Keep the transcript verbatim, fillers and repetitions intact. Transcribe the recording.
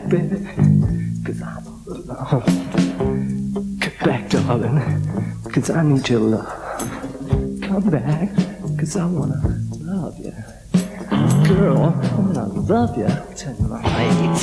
baby, 'cause I'm alone. Get back, darling, 'cause I need your love. Come back, 'cause I wanna love you. Girl, I wanna love you tonight.